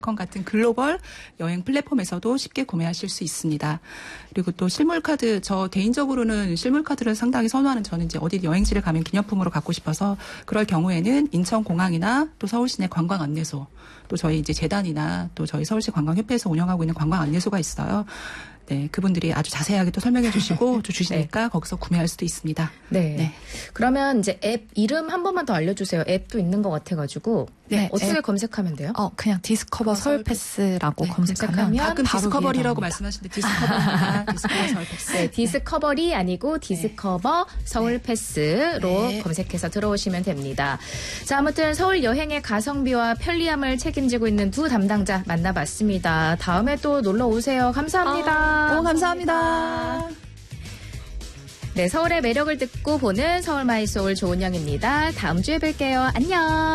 같은 글로벌 여행 플랫폼에서도 쉽게 구매하실 수 있습니다. 그리고 또 실물카드, 저 개인적으로는 실물카드를 상당히 선호하는, 저는 이제 어디 여행지를 가면 기념품으로 갖고 싶어서 그럴 경우에는 인천공항이나 또 서울시내 관광안내소, 또 저희 이제 재단이나 또 저희 서울시 관광협회에서 운영하고 있는 관광안내소가 있어요. 네, 그분들이 아주 자세하게 또 설명해 주시고 주시니까 거기서 구매할 수도 있습니다. 네. 그러면 이제 앱 이름 한 번만 더 알려주세요. 앱도 있는 것 같아가지고. 네, 어떻게 앱. 검색하면 돼요? 그냥 디스커버 서울 패스라고 검색하면 가끔 바로 디스커버리라고 위에 나옵니다. 말씀하시는데 디스커버입니다. 디스커버 서울 패스. 네, 디스커버리 아니고 디스커버 서울 패스로 검색해서 들어오시면 됩니다. 자, 아무튼 서울 여행의 가성비와 편리함을 책임지고 있는 두 담당자 만나봤습니다. 다음에 또 놀러 오세요. 감사합니다. 감사합니다. 네, 서울의 매력을 듣고 보는 서울 마이 소울 조은영입니다. 다음 주에 뵐게요. 안녕.